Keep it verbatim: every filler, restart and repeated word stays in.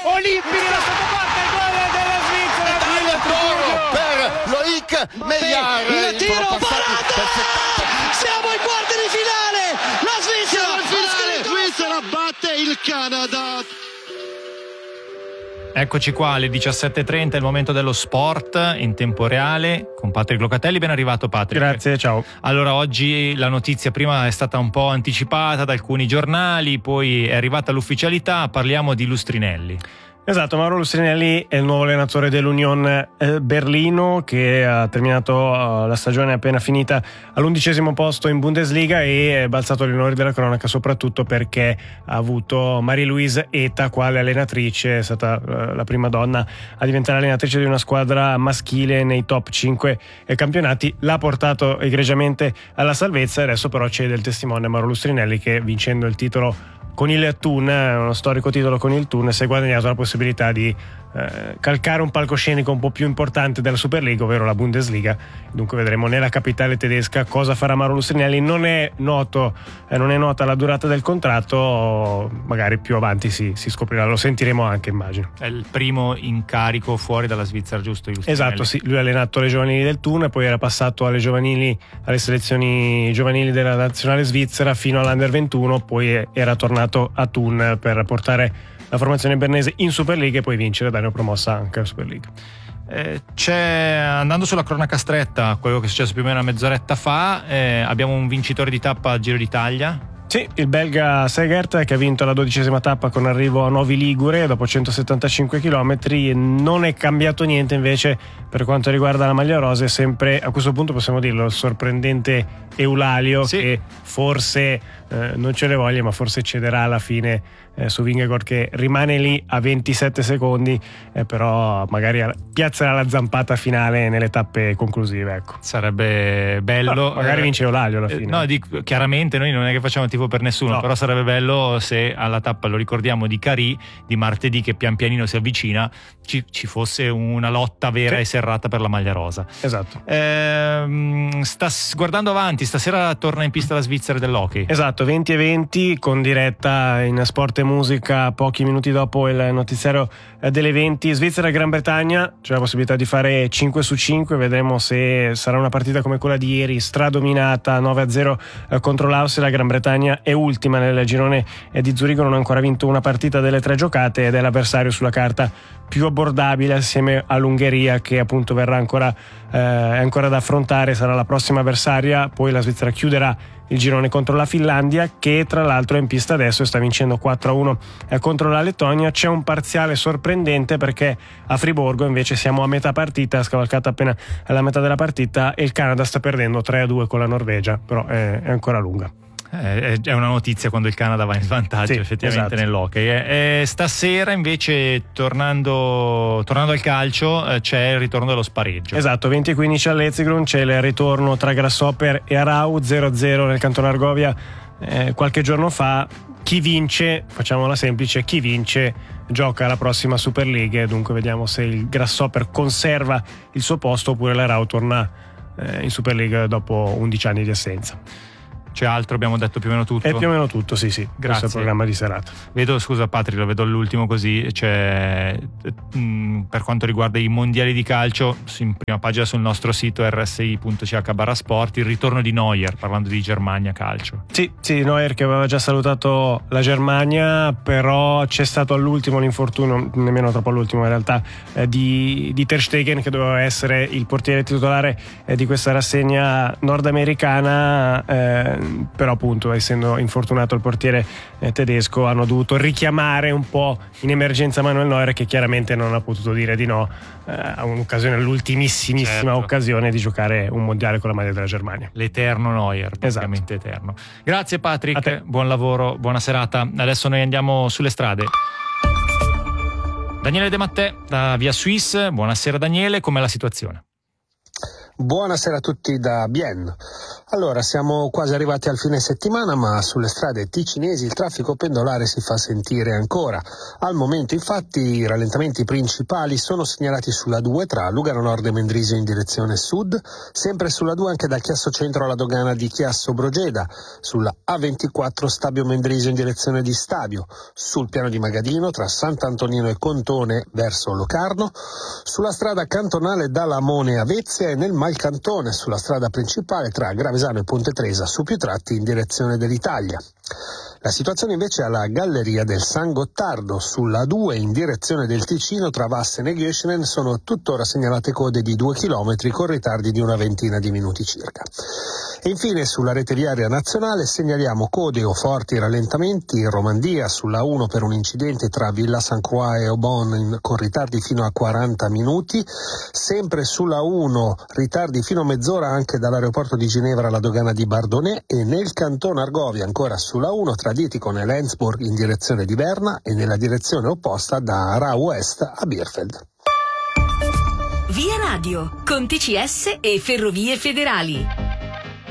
olimpica da sottoporta, il gol della Svizzera, il toro per Loic Meillard, il tiro parato, siamo ai quarti di finale, la Svizzera, finale. Svizzera batte il Canada. Eccoci qua alle diciassette e trenta, il momento dello sport in tempo reale con Patrick Locatelli. Ben arrivato, Patrick. Grazie, ciao. Allora, oggi la notizia prima è stata un po' anticipata da alcuni giornali, poi è arrivata l'ufficialità, parliamo di Lustrinelli. Esatto, Mauro Lustrinelli è il nuovo allenatore dell'Union eh, Berlino, che ha terminato uh, la stagione appena finita all'undicesimo posto in Bundesliga e è balzato agli onori della cronaca soprattutto perché ha avuto Marie-Louise Eta quale allenatrice, è stata uh, la prima donna a diventare allenatrice di una squadra maschile nei top cinque campionati, l'ha portato egregiamente alla salvezza e adesso però cede il testimone a Mauro Lustrinelli che, vincendo il titolo con il Thun, uno storico titolo con il Thun, si è guadagnato la possibilità di eh, calcare un palcoscenico un po' più importante della Super League, ovvero la Bundesliga. Dunque vedremo nella capitale tedesca cosa farà Mauro Lustrinelli. Non è noto, eh, non è nota la durata del contratto, magari più avanti si, si scoprirà, lo sentiremo anche, immagino. È il primo incarico fuori dalla Svizzera, giusto? Esatto, sì, lui ha allenato le giovanili del Thun e poi era passato alle giovanili, alle selezioni giovanili della nazionale svizzera fino all'Under ventuno, poi era tornato a Thun per portare la formazione bernese in Super League e poi vincere, dare una promossa anche alla Super League. Eh, c'è, andando sulla cronaca stretta, quello che è successo più o meno una mezz'oretta fa, eh, abbiamo un vincitore di tappa a Giro d'Italia. Sì, il belga Segert, che ha vinto la dodicesima tappa con arrivo a Novi Ligure dopo centosettantacinque chilometri. Non è cambiato niente invece per quanto riguarda la maglia rosa, è sempre, a questo punto possiamo dirlo, il sorprendente Eulalio, sì, che forse eh, non ce le voglia, ma forse cederà alla fine eh, su Vingegaard, che rimane lì a ventisette secondi, eh, però magari piazzerà la zampata finale nelle tappe conclusive, ecco. Sarebbe bello, no, magari eh, vince Eulalio alla fine. No, dico, chiaramente noi non è che facciamo tifo per nessuno, no, però sarebbe bello se alla tappa, lo ricordiamo, di Carì di martedì, che pian pianino si avvicina, ci, ci fosse una lotta vera, sì, e serrata per la maglia rosa. Esatto. Ehm, sta guardando avanti, stasera torna in pista la Svizzera dell'hockey. Esatto, venti e venti con diretta in Sport e Musica pochi minuti dopo il notiziario delle venti. Svizzera e Gran Bretagna, c'è la possibilità di fare cinque su cinque, vedremo se sarà una partita come quella di ieri, stradominata nove a zero contro l'Austria. La Gran Bretagna è ultima nel girone di Zurigo, non ha ancora vinto una partita delle tre giocate ed è l'avversario sulla carta più abbordabile assieme all'Ungheria, che appunto verrà ancora eh, ancora da affrontare, sarà la prossima avversaria. Poi la Svizzera chiuderà il girone contro la Finlandia, che tra l'altro è in pista adesso e sta vincendo quattro a uno eh, contro la Lettonia. C'è un parziale sorprendente perché a Friburgo invece siamo a metà partita, scavalcata appena alla metà della partita, e il Canada sta perdendo tre a due con la Norvegia, però è, è ancora lunga. È una notizia quando il Canada va in svantaggio, sì, effettivamente, esatto, nell'hockey. E stasera invece, tornando, tornando al calcio, c'è il ritorno dello spareggio. Esatto, venti e quindici all'Ezigrun c'è il ritorno tra Grasshopper e Arau, zero a zero nel Canton Argovia eh, qualche giorno fa. Chi vince, facciamola semplice, chi vince gioca la prossima Super League, dunque vediamo se il Grasshopper conserva il suo posto oppure l'Arau torna eh, in Super League dopo undici anni di assenza. C'è altro? Abbiamo detto più o meno tutto? È più o meno tutto, sì, sì. Grazie. Questo è il programma di serata. Vedo, scusa Patrick, lo vedo l'ultimo così, c'è mh, per quanto riguarda i mondiali di calcio, in prima pagina sul nostro sito erre esse i punto ci acca barra sport, il ritorno di Neuer, parlando di Germania calcio. Sì, sì, Neuer che aveva già salutato la Germania, però c'è stato all'ultimo l'infortunio, nemmeno troppo all'ultimo in realtà, eh, di, di Ter Stegen, che doveva essere il portiere titolare eh, di questa rassegna nordamericana, eh, però appunto essendo infortunato il portiere eh, tedesco hanno dovuto richiamare un po' in emergenza Manuel Neuer, che chiaramente non ha potuto dire di no eh, a un'occasione, l'ultimissimissima certo. occasione di giocare un mondiale con la maglia della Germania. L'eterno Neuer, praticamente esatto. eterno. Grazie Patrick, buon lavoro, buona serata. Adesso noi andiamo sulle strade. Daniele De Mattè da Via Suisse, buonasera Daniele, com'è la situazione? Buonasera a tutti da Bienne. Allora, siamo quasi arrivati al fine settimana, ma sulle strade ticinesi il traffico pendolare si fa sentire ancora. Al momento, infatti, i rallentamenti principali sono segnalati sulla due tra Lugano Nord e Mendrisio in direzione sud, sempre sulla due anche da Chiasso Centro alla dogana di Chiasso Brogeda, sulla A ventiquattro Stabio Mendrisio in direzione di Stabio, sul piano di Magadino tra Sant'Antonino e Contone verso Locarno, sulla strada cantonale da Lamone a Vezia e nel Malcantone sulla strada principale tra Gravesano e Ponte Tresa su più tratti in direzione dell'Italia. La situazione invece alla Galleria del San Gottardo sulla due in direzione del Ticino tra Vassen e Göschenen sono tuttora segnalate code di due chilometri con ritardi di una ventina di minuti circa. E infine sulla rete viaria nazionale segnaliamo code o forti rallentamenti in Romandia sulla uno per un incidente tra Villa San Croix e Aubonne con ritardi fino a quaranta minuti, sempre sulla uno ritardi fino a mezz'ora anche dall'aeroporto di Ginevra alla dogana di Bardonnet e nel Canton Argovia ancora sulla uno tra Dietikon e Lenzburg in direzione di Berna e nella direzione opposta da Arau Est a Birfeld. Via Radio con T C S e Ferrovie Federali.